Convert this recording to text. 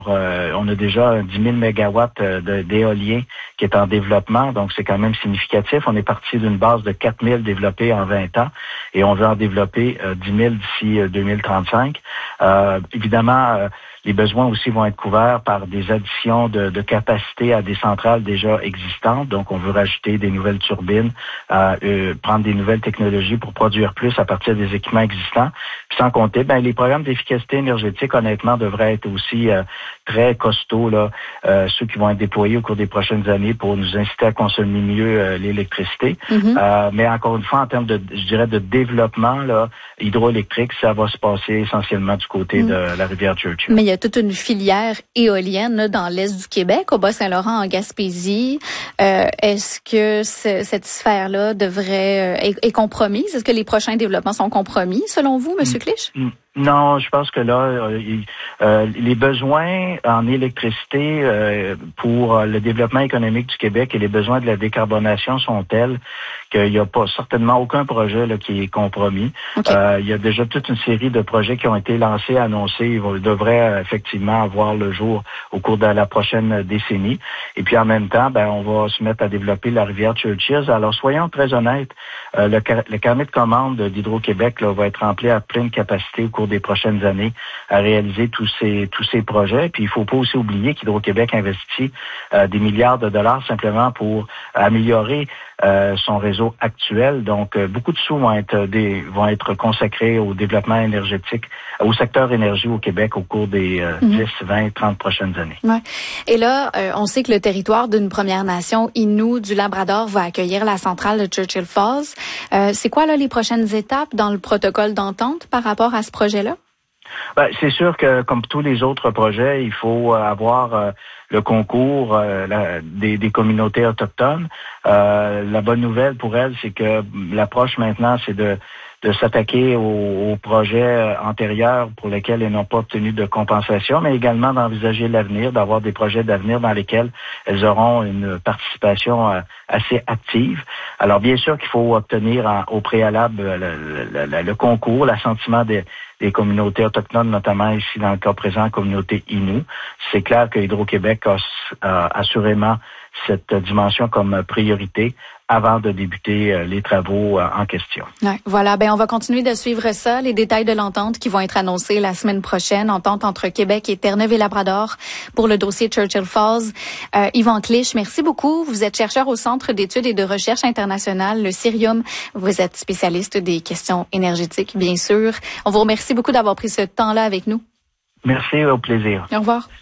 On a déjà 10 000 mégawatts d'éolien qui est en développement, donc c'est quand même significatif. On est parti d'une base de 4 000 développés en 20 ans et on veut en développer 10 000 d'ici 2035. Évidemment, les besoins aussi vont être couverts par des additions de capacité à des centrales déjà existantes. Donc, on veut rajouter des nouvelles turbines, prendre des nouvelles technologies pour produire plus à partir des équipements existants. Puis, sans compter, les programmes d'efficacité énergétique, honnêtement, devraient être aussi très costauds, là, ceux qui vont être déployés au cours des prochaines années pour nous inciter à consommer mieux l'électricité. Mais encore une fois, en termes de développement là, hydroélectrique, ça va se passer essentiellement du côté de la rivière Churchill. Mais il y a toute une filière éolienne là, dans l'est du Québec, au Bas-Saint-Laurent, en Gaspésie. Est-ce que cette sphère-là est compromise? Est-ce que les prochains développements sont compromis, selon vous, M. Clich? Non, je pense que là, les besoins en électricité pour le développement économique du Québec et les besoins de la décarbonation sont tels qu'il n'y a pas certainement aucun projet là, qui est compromis. Okay. Il y a déjà toute une série de projets qui ont été lancés, annoncés. Ils devraient effectivement avoir le jour au cours de la prochaine décennie. Et puis en même temps, on va se mettre à développer la rivière Churchill. Alors soyons très honnêtes, le carnet de commandes d'Hydro-Québec là, va être rempli à pleine capacité au cours des prochaines années à réaliser tous ces projets. Puis il faut pas aussi oublier qu'Hydro-Québec investit des milliards de dollars simplement pour améliorer son réseau actuel. Donc, beaucoup de sous vont être consacrés au développement énergétique, au secteur énergie au Québec au cours des 10, 20, 30 prochaines années. Ouais. Et là, on sait que le territoire d'une Première Nation Innu du Labrador va accueillir la centrale de Churchill Falls. C'est quoi là les prochaines étapes dans le protocole d'entente par rapport à ce projet-là? C'est sûr que, comme tous les autres projets, il faut avoir le concours des communautés autochtones. La bonne nouvelle pour elles, c'est que l'approche maintenant, c'est de s'attaquer aux projets antérieurs pour lesquels elles n'ont pas obtenu de compensation, mais également d'envisager l'avenir, d'avoir des projets d'avenir dans lesquels elles auront une participation assez active. Alors, bien sûr qu'il faut obtenir au préalable le concours, l'assentiment des communautés autochtones, notamment ici dans le cas présent, la communauté Innu. C'est clair que Hydro-Québec a assurément cette dimension comme priorité avant de débuter les travaux en question. Ouais, voilà, on va continuer de suivre ça, les détails de l'entente qui vont être annoncés la semaine prochaine, entente entre Québec et Terre-Neuve-et-Labrador pour le dossier Churchill Falls. Yvan Clich, merci beaucoup. Vous êtes chercheur au Centre d'études et de recherche internationale, le Cirium. Vous êtes spécialiste des questions énergétiques, bien sûr. On vous remercie beaucoup d'avoir pris ce temps-là avec nous. Merci, au plaisir. Au revoir.